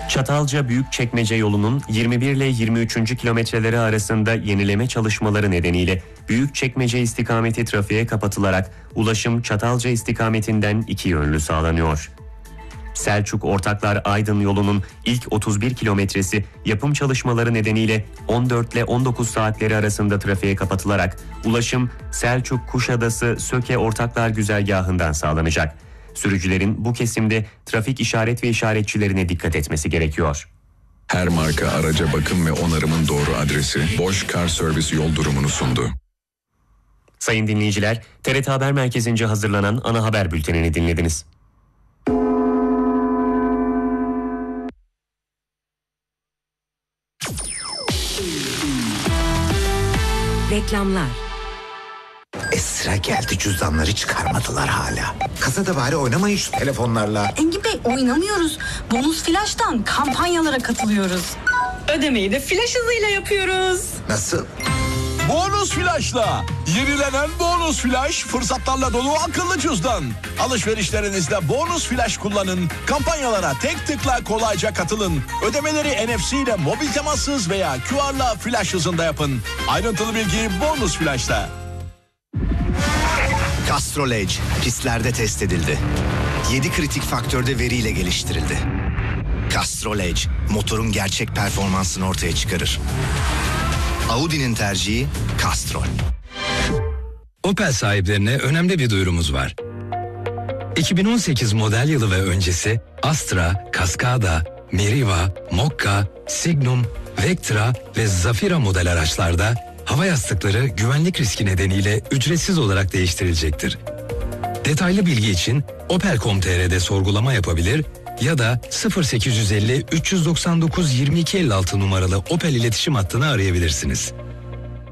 Çatalca Büyükçekmece yolunun 21 ile 23. kilometreleri arasında yenileme çalışmaları nedeniyle Büyükçekmece istikameti trafiğe kapatılarak ulaşım Çatalca istikametinden iki yönlü sağlanıyor. Selçuk Ortaklar Aydın yolunun ilk 31 kilometresi yapım çalışmaları nedeniyle 14 ile 19 saatleri arasında trafiğe kapatılarak ulaşım Selçuk Kuşadası Söke Ortaklar güzergahından sağlanacak. Sürücülerin bu kesimde trafik işaret ve işaretçilerine dikkat etmesi gerekiyor. Her marka araca bakım ve onarımın doğru adresi Bosch Car Service yol durumunu sundu. Sayın dinleyiciler, TRT Haber Merkezi'nce hazırlanan ana haber bültenini dinlediniz. Reklamlar. Sıra geldi, cüzdanları çıkarmadılar hala. Kasada bari oynamayın şu telefonlarla. Engin Bey, oynamıyoruz. Bonus Flash'tan kampanyalara katılıyoruz. Ödemeyi de flash hızıyla yapıyoruz. Nasıl? Bonus Flash'la. Yenilenen Bonus Flash fırsatlarla dolu akıllı cüzdan. Alışverişlerinizde Bonus Flash kullanın. Kampanyalara tek tıkla kolayca katılın. Ödemeleri NFC ile mobil temassız veya QR'la flash hızında yapın. Ayrıntılı bilgi Bonus Flash'ta. Castrol Edge pistlerde test edildi. 7 kritik faktörde veriyle geliştirildi. Castrol Edge motorun gerçek performansını ortaya çıkarır. Audi'nin tercihi Castrol. Opel sahiplerine önemli bir duyurumuz var. 2018 model yılı ve öncesi Astra, Cascada, Meriva, Mokka, Signum, Vectra ve Zafira model araçlarda hava yastıkları güvenlik riski nedeniyle ücretsiz olarak değiştirilecektir. Detaylı bilgi için Opel.com.tr'de sorgulama yapabilir ya da 0850 399 2256 numaralı Opel iletişim hattını arayabilirsiniz.